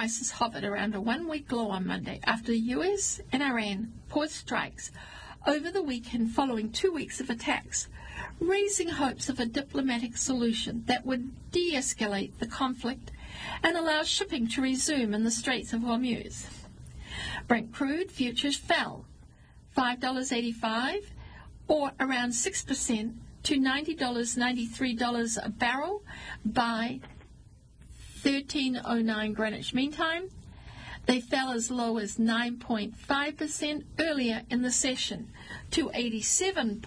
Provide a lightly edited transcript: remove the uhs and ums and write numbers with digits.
prices hovered around a one-week low on Monday after the US and Iran paused strikes over the weekend following 2 weeks of attacks, raising hopes of a diplomatic solution that would de-escalate the conflict and allow shipping to resume in the Straits of Hormuz. Brent crude futures fell $5.85 or around 6% to $90.93 a barrel by 13:09 Greenwich Mean Time. They fell as low as 9.5% earlier in the session to 87